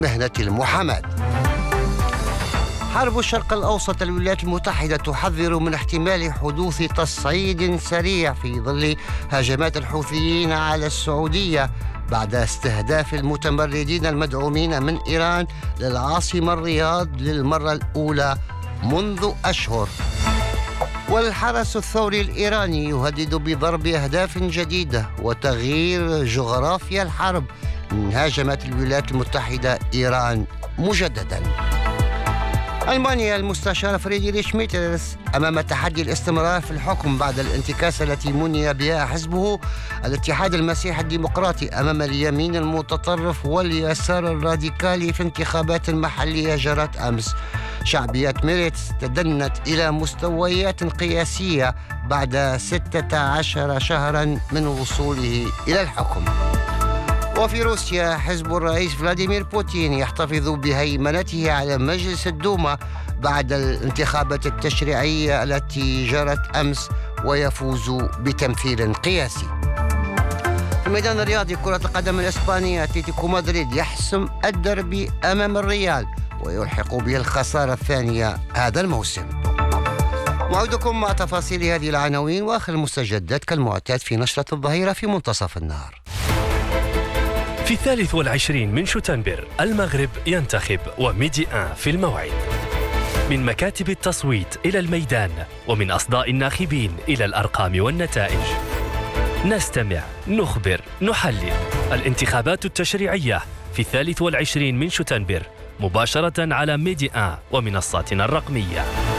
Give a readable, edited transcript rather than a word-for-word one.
مهنة المحاماة. حرب الشرق الأوسط، الولايات المتحدة تحذر من احتمال حدوث تصعيد سريع في ظل هجمات الحوثيين على السعودية بعد استهداف المتمردين المدعومين من إيران للعاصمة الرياض للمرة الأولى منذ أشهر. والحرس الثوري الإيراني يهدد بضرب أهداف جديدة وتغيير جغرافيا الحرب إن هاجمت الولايات المتحدة إيران مجددا. ألمانيا، المستشار فريدريش ميترس أمام تحدي الاستمرار في الحكم بعد الانتكاسة التي مني بها حزبه الاتحاد المسيحي الديمقراطي أمام اليمين المتطرف واليسار الراديكالي في انتخابات محلية جرت أمس. شعبية ميرتس تدنت إلى مستويات قياسية بعد 16 شهرا من وصوله إلى الحكم. وفي روسيا، حزب الرئيس فلاديمير بوتين يحتفظ بهيمنته على مجلس الدوما بعد الانتخابات التشريعية التي جرت أمس ويفوز بتمثيل قياسي. في الميدان الرياضي، كرة القدم الإسبانية، أتلتيكو مدريد يحسم الدربي أمام الريال ويلحق به الخسارة الثانية هذا الموسم. موعدكم مع تفاصيل هذه العناوين وآخر المستجدات كالمعتاد في نشرة الظهيرة في منتصف النهار. في 23 من شتنبر المغرب ينتخب وميدي 1 في الموعد. من مكاتب التصويت إلى الميدان، ومن أصداء الناخبين إلى الأرقام والنتائج. نستمع، نخبر، نحلل. الانتخابات التشريعية في 23 من شتنبر مباشرة على ميدي 1 ومنصاتنا الرقمية.